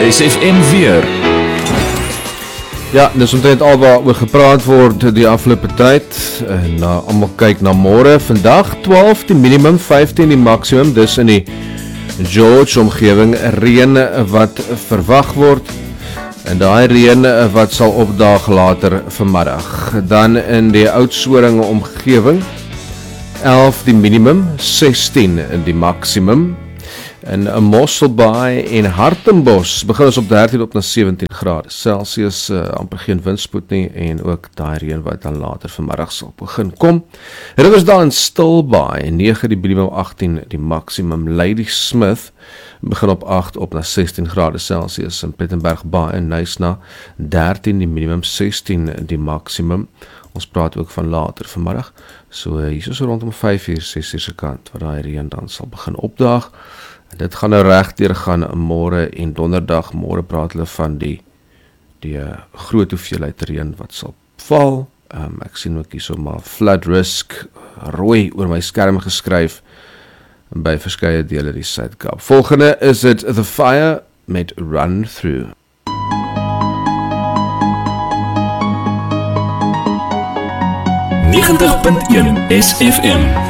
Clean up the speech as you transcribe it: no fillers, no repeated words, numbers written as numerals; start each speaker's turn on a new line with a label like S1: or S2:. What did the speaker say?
S1: SFM weer.
S2: Ja, dis omtrent al waaroor gepraat word die afgelope tyd. En almal kyk na môre. Vandag 12 die minimum, 15 die maksimum. Dis in die George omgewing reën wat verwag word. En daai reën wat sal opdaag later vanmiddag. Dan in die Oudtshoorn omgewing 11 die minimum, 16 die maksimum. En Mosselbaai en Hartenbos begin ons op 13 op na 17 grade Celsius, amper geen windspoed nie en ook daai reën wat dan later vanmiddag sal begin kom. Riversdale en Stilbaai 9 die minimum, 18 die maksimum. Ladysmith begin op 8 op na 16 grade Celsius en Plettenberg Baai en Nysna 13 die minimum, 16 die maksimum. Ons praat ook van later vanmiddag, so hier is rondom 5 uur, 6 uur se kant waar daai reën dan sal begin opdaag. En dit gaan nou reg deur gaan môre en donderdag. Môre praat hulle van die groot hoeveelheid reën wat sal val. Ek sien ook hier so maar flood risk rooi oor my skerm geskryf by verskeie dele die Suid-Kaap. Volgende is dit The Fire met Run Through.
S1: .1 SFM